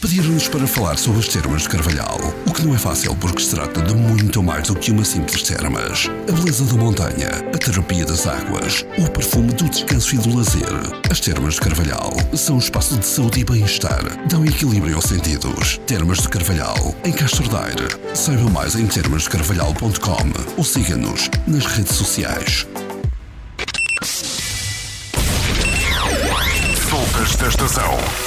Pediram-nos para falar sobre as termas de Carvalhal, o que não é fácil porque se trata de muito mais do que uma simples termas. A beleza da montanha, a terapia das águas, o perfume do descanso e do lazer. As termas de Carvalhal são um espaço de saúde e bem-estar, dão equilíbrio aos sentidos. Termas de Carvalhal, em Castro Daire. Saiba mais em termasdecarvalhal.com ou siga-nos nas redes sociais. Soltas da estação.